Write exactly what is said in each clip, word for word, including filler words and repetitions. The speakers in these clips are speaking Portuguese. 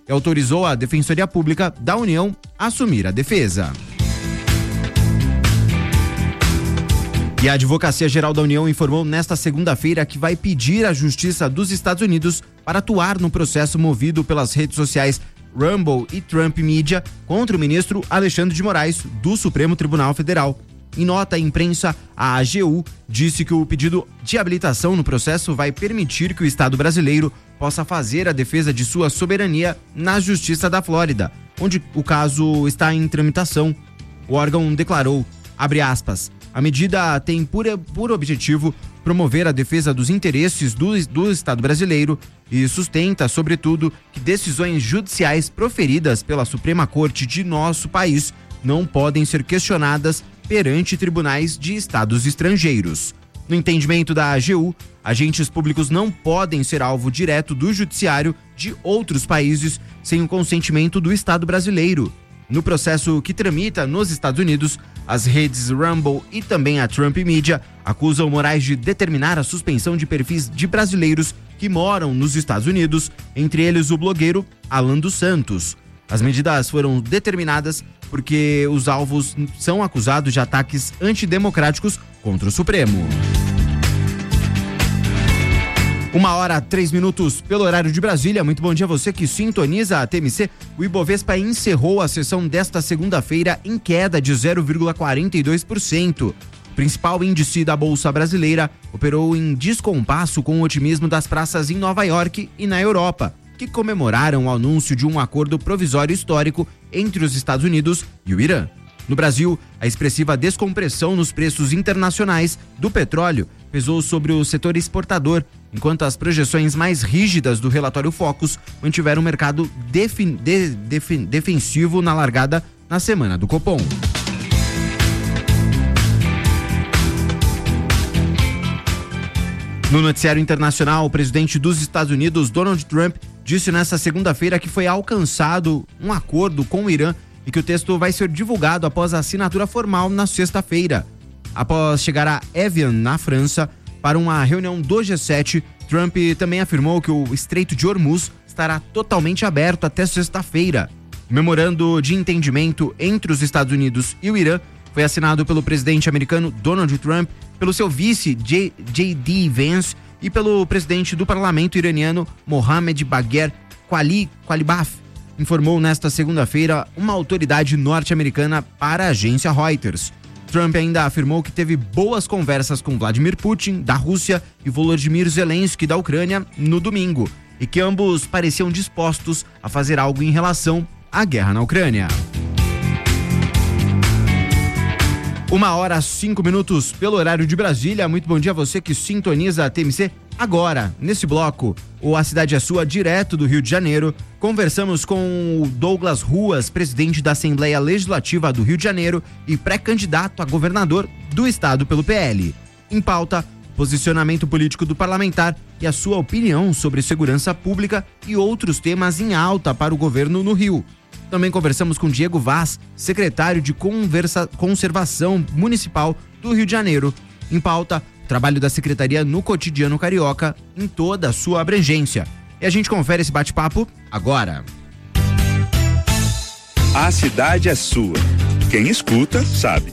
e autorizou a Defensoria Pública da União a assumir a defesa. E a Advocacia Geral da União informou nesta segunda-feira que vai pedir à Justiça dos Estados Unidos para atuar no processo movido pelas redes sociais Rumble e Trump Media contra o ministro Alexandre de Moraes, do Supremo Tribunal Federal. Em nota à imprensa, a A G U disse que o pedido de habilitação no processo vai permitir que o Estado brasileiro possa fazer a defesa de sua soberania na Justiça da Flórida, onde o caso está em tramitação. O órgão declarou, abre aspas, a medida tem por, por objetivo promover a defesa dos interesses do, do Estado brasileiro e sustenta, sobretudo, que decisões judiciais proferidas pela Suprema Corte de nosso país não podem ser questionadas perante tribunais de estados estrangeiros. No entendimento da A G U, agentes públicos não podem ser alvo direto do judiciário de outros países sem o consentimento do Estado brasileiro. No processo que tramita nos Estados Unidos, as redes Rumble e também a Trump Media acusam Moraes de determinar a suspensão de perfis de brasileiros que moram nos Estados Unidos, entre eles o blogueiro Alan dos Santos. As medidas foram determinadas porque os alvos são acusados de ataques antidemocráticos contra o Supremo. Uma hora, três minutos pelo horário de Brasília. Muito bom dia a você que sintoniza a T M C. O Ibovespa encerrou a sessão desta segunda-feira em queda de zero vírgula quarenta e dois por cento. O principal índice da Bolsa Brasileira operou em descompasso com o otimismo das praças em Nova York e na Europa, que comemoraram o anúncio de um acordo provisório histórico entre os Estados Unidos e o Irã. No Brasil, a expressiva descompressão nos preços internacionais do petróleo pesou sobre o setor exportador, enquanto as projeções mais rígidas do relatório Focus mantiveram o mercado defin- de- defin- defensivo na largada na semana do Copom. No noticiário internacional, o presidente dos Estados Unidos, Donald Trump, disse nesta segunda-feira que foi alcançado um acordo com o Irã e que o texto vai ser divulgado após a assinatura formal na sexta-feira. Após chegar a Evian, na França, para uma reunião do G sete, Trump também afirmou que o Estreito de Hormuz estará totalmente aberto até sexta-feira. O memorando de entendimento entre os Estados Unidos e o Irã foi assinado pelo presidente americano Donald Trump, pelo seu vice J D Vance e pelo presidente do parlamento iraniano Mohammad Bagher Qualibaf, informou nesta segunda-feira uma autoridade norte-americana para a agência Reuters. Trump ainda afirmou que teve boas conversas com Vladimir Putin, da Rússia, e Volodymyr Zelensky, da Ucrânia, no domingo, e que ambos pareciam dispostos a fazer algo em relação à guerra na Ucrânia. Uma hora, cinco minutos pelo horário de Brasília. Muito bom dia a você que sintoniza a T M C. Agora, nesse bloco, o A Cidade é Sua, direto do Rio de Janeiro, conversamos com o Douglas Ruas, presidente da Assembleia Legislativa do Rio de Janeiro e pré-candidato a governador do estado pelo P L. Em pauta, posicionamento político do parlamentar e a sua opinião sobre segurança pública e outros temas em alta para o governo no Rio. Também conversamos com Diego Vaz, secretário de Conversa, Conservação Municipal do Rio de Janeiro. Em pauta, o trabalho da Secretaria no cotidiano carioca em toda a sua abrangência. E a gente confere esse bate-papo agora. A cidade é sua. Quem escuta, sabe.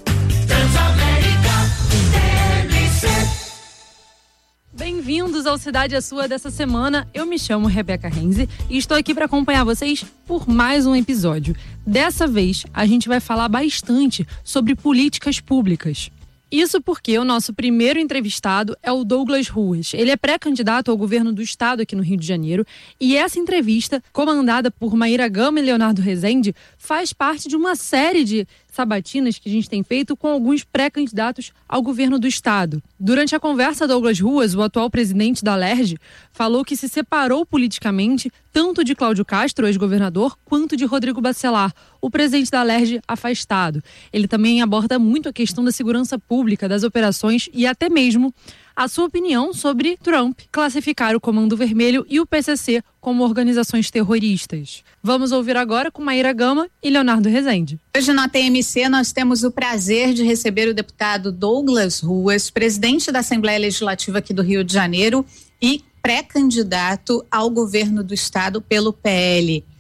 Bem-vindos ao Cidade é Sua dessa semana. Eu me chamo Rebeca Renze e estou aqui para acompanhar vocês por mais um episódio. Dessa vez, a gente vai falar bastante sobre políticas públicas. Isso porque o nosso primeiro entrevistado é o Douglas Ruas. Ele é pré-candidato ao governo do estado aqui no Rio de Janeiro e essa entrevista, comandada por Maíra Gama e Leonardo Rezende, faz parte de uma série de sabatinas que a gente tem feito com alguns pré-candidatos ao governo do estado. Durante a conversa, Douglas Ruas, o atual presidente da Alerj, falou que se separou politicamente tanto de Cláudio Castro, ex-governador, quanto de Rodrigo Bacelar, o presidente da Alerj afastado. Ele também aborda muito a questão da segurança pública, das operações e até mesmo a sua opinião sobre Trump classificar o Comando Vermelho e o P C C como organizações terroristas. Vamos ouvir agora com Maíra Gama e Leonardo Rezende. Hoje na T M C nós temos o prazer de receber o deputado Douglas Ruas, presidente da Assembleia Legislativa aqui do Rio de Janeiro e pré-candidato ao governo do estado pelo P L.